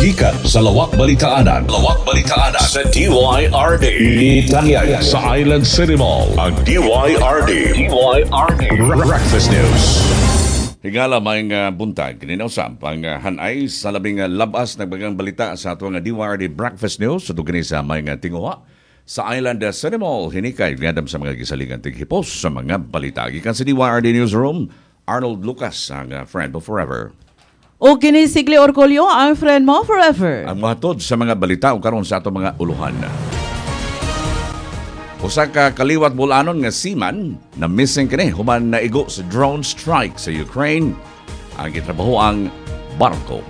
Gikan sa Lawak Balitaanan. Sa DYRD. Itanyag sa Island City Mall. Ang DYRD. Breakfast News. Higala may buntag, kininausap ang hanay sa labing labas nagbagang balita sa ato nga DYRD Breakfast News sa tugani sa may tinguha sa Island City Mall. Hinikay gadam sa mga gisalingan tighipos sa mga balita. Gikan sa DYRD Newsroom, Arnold Lucas, ang friend mo forever. O kini Sigli Orcolio, ang friend mo forever. Ang mahatod sa mga balita o karon sa ato mga uluhan. Usa ka kaliwat bulanon nga seaman na missing kini human naigo sa drone strike sa Ukraine. Ang gitrabahoang barko.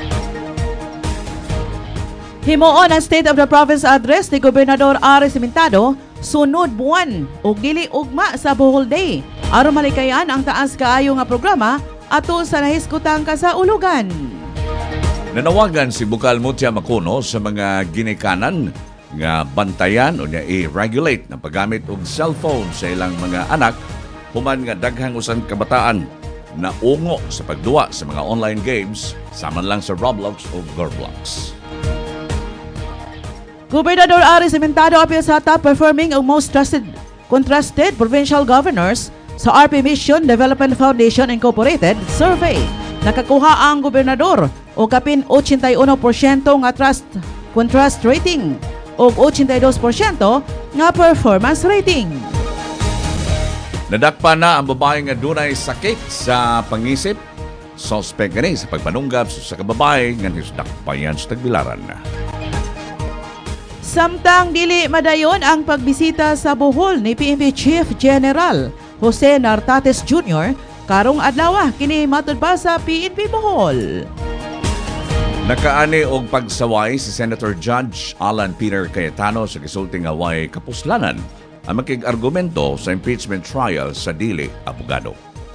Himuon ang State of the Province address ni Gobernador Ares Cimentado sunod buwan o dili ugma sa Bohol Day. Aron malikayan ang taas kaayo nga programa ato sa nahiskutang kasaulugan. Nanawagan si Bukal Mutia Macuno sa mga ginikanan nga bantayan o niya i-regulate ng paggamit og cellphone sa ilang mga anak human nga daghang usan kabataan na ungo sa pagduwa sa mga online games saman lang sa Roblox o Gorblox. Gobernador Ares Cimentado apil sa top performing ang most contrasted provincial governors sa RP Mission Development Foundation Incorporated survey. Nakakuha ang gobernador o kapin 81% nga contrast rating o 82% nga performance rating. Nadakpa na ang babae nga dunay sakit sa pangisip. Suspect gani sa pagpanunggab sa kababae nga nisdakpayan sa Tagbilaran. Samtang dili madayon ang pagbisita sa Bohol ni PNP Chief General Jose Nartates Jr. karong adlaw kini matud pa sa PNP Bohol. Nakaani og pagsaway si Senator Judge Alan Peter Cayetano sa gisulting nga way kapuslanan ang makig-argumento sa impeachment trial sa dili abogado.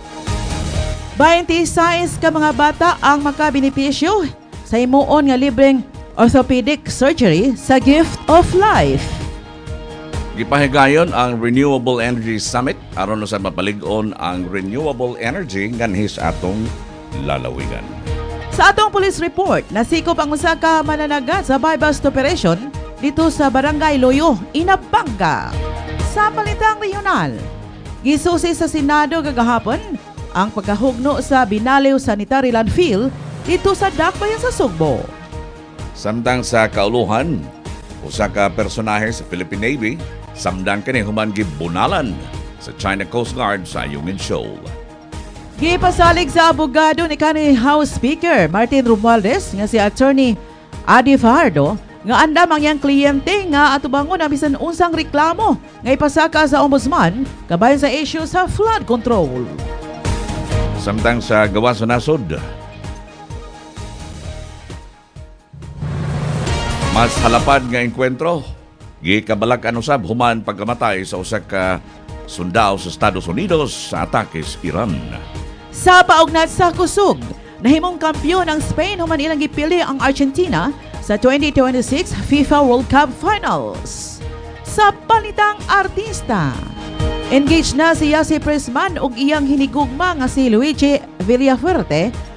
26 ka mga bata ang makabenepisyo sa himuon nga libreng orthopedic surgery sa Gift of Life. Gipahigayon ang Renewable Energy Summit aron usab mapalig-on ang renewable energy nganhis atong lalawigan. Sa atong police report, nasikop ang usa ka mananagat sa buy-bust operation dito sa Barangay Loyo, Inabanga. Sa Balitang Regional, gisusi sa Senado gagahapon ang pagkahugno sa Binaliw Sanitary Landfill dito sa Dakbayan sa Sugbo. Samtang sa kauluhan, usa ka personahe sa Philippine Navy samdang kini human gibunalan sa China Coast Guard sa Ayungin Shoal. Gipasalig sa abogado ni kanhi House Speaker Martin Romualdez nga si Attorney Adi Fajardo nga andam ang iyang kliyente nga atubangon ang bisan unsang reklamo nga ipasaka sa ombudsman kabayan sa issue sa flood control. Samtang sa gawas sa nasod, mas halapad nga enkwentro gikabalak-an usab human pagkamatay sa usa ka sundao sa Estados Unidos sa atake sa Iran. Sa paugnat sa kusog, nahimong kampiyon ang Spain human ilang gipili ang Argentina sa 2026 FIFA World Cup Finals. Sa Balitang Artista, engaged na si Yasi Prisman ug iyang hinigugma nga si Luigi Villafuerte